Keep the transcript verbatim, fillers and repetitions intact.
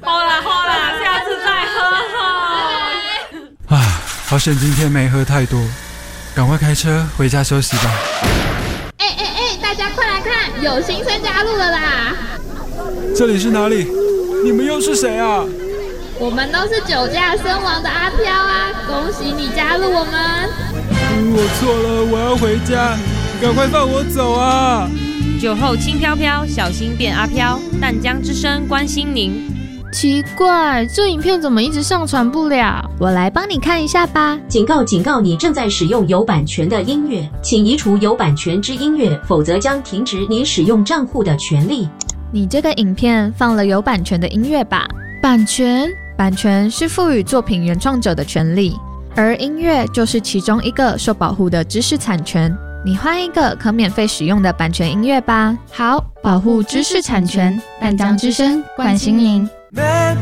好啦好啦，下次再喝哈。 啊，好险今天没喝太多，赶快开车回家休息吧。 哎哎哎，大家快来看，有新生加入了啦！ 这里是哪里？你们又是谁啊？ 我们都是酒驾身亡的阿飘啊！恭喜你加入我们！ 我错了，我要回家，赶快放我走啊！ 酒后轻飘飘，小心变阿飘。淡江之声关心您。 奇怪，这影片怎么一直上传不了？ 我来帮你看一下吧。 警告警告，你正在使用有版权的音乐，请移除有版权之音乐，否则将停止你使用账户的权利。 你这个影片放了有版权的音乐吧？ 版权？ 版权是赋予作品原创者的权利，而音乐就是其中一个受保护的知识产权。你换一个可免费使用的版权音乐吧。 好，保护知识产权，淡江之声关心您。